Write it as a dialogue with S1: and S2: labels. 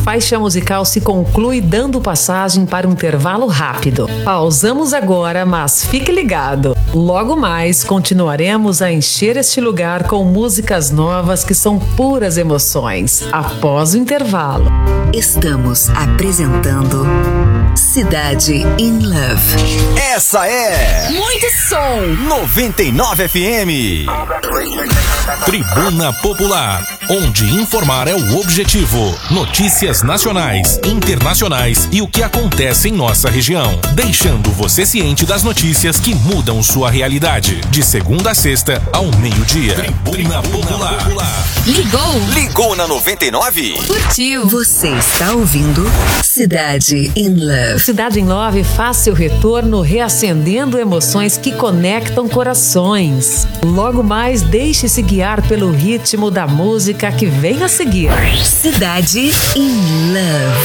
S1: faixa musical se conclui dando passagem para um intervalo rápido. Pausamos agora, mas fique ligado. Logo mais, continuaremos a encher este lugar com músicas novas que são puras emoções. Após o intervalo.
S2: Estamos apresentando Cidade in Love.
S3: Essa é
S2: muito som
S3: 99 FM.
S4: Tribuna Popular, onde informar é o objetivo. Notícias nacionais, internacionais e o que acontece em nossa região, deixando você ciente das notícias que mudam sua realidade. De segunda a sexta ao meio-dia. Tribuna Popular.
S3: Ligou na 99?
S2: Curtiu? Você está ouvindo Cidade in Love.
S1: Cidade in Love faz seu retorno reacendendo emoções que conectam corações. Logo mais, deixe-se guiar pelo ritmo da música que vem a seguir.
S2: Cidade in Love.